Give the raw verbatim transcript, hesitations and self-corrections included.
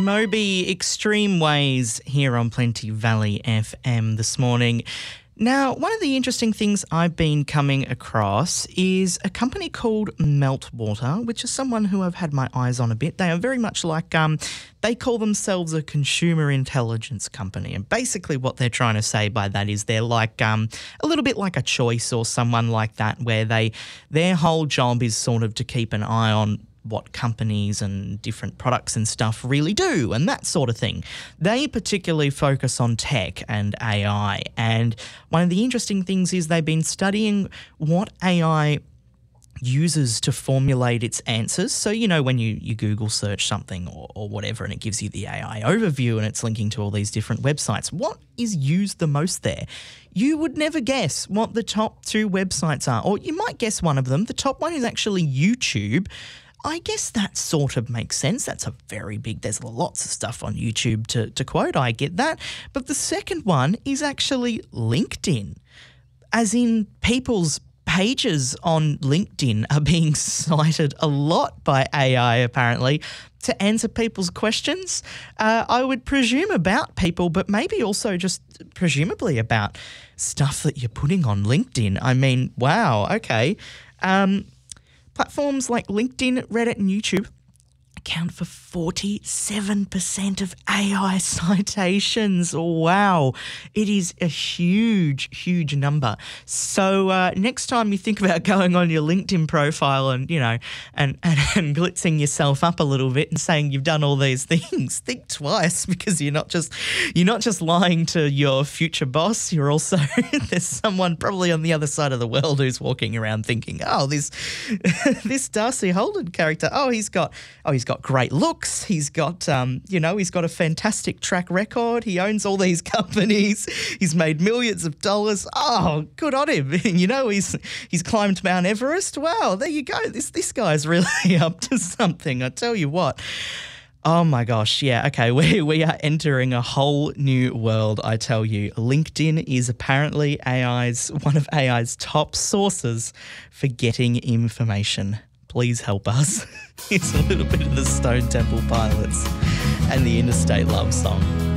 Moby, Extreme Ways here on Plenty Valley F M this morning. Now, one of the interesting things I've been coming across is a company called Meltwater, which is someone who I've had my eyes on a bit. They are very much like, um, they call themselves a consumer intelligence company. And basically what they're trying to say by that is they're like um, a little bit like a Choice or someone like that, where they their whole job is sort of to keep an eye on what companies and different products and stuff really do and that sort of thing. They particularly focus on tech and A I, and one of the interesting things is they've been studying what A I uses to formulate its answers. So, you know, when you, you Google search something or, or whatever and it gives you the A I overview and it's linking to all these different websites, what is used the most there? You would never guess what the top two websites are, or you might guess one of them. The top one is actually YouTube. I guess that sort of makes sense. That's a very big, there's lots of stuff on YouTube to, to quote, I get that. But the second one is actually LinkedIn, as in people's pages on LinkedIn are being cited a lot by A I apparently to answer people's questions. Uh, I would presume about people, but maybe also just presumably about stuff that you're putting on LinkedIn. I mean, wow, okay. Um, Platforms like LinkedIn, Reddit and YouTube account for forty-seven percent of A I citations. Wow. It is a huge, huge number. So uh, next time you think about going on your LinkedIn profile and, you know, and, and, and glitzing yourself up a little bit and saying you've done all these things, think twice, because you're not just you're not just lying to your future boss, you're also there's someone probably on the other side of the world who's walking around thinking, oh, this this Darcy Holden character, oh, he's got oh, he's got great looks. He's got, um, you know, he's got a fantastic track record. He owns all these companies. He's made millions of dollars. Oh, good on him. You know, he's he's climbed Mount Everest. Wow, there you go. This this guy's really up to something. I tell you what. Oh my gosh, yeah, okay, we we are entering a whole new world, I tell you. LinkedIn is apparently A I's one of A I's top sources for getting information. Please help us. It's a little bit of the Stone Temple Pilots and the Interstate Love Song.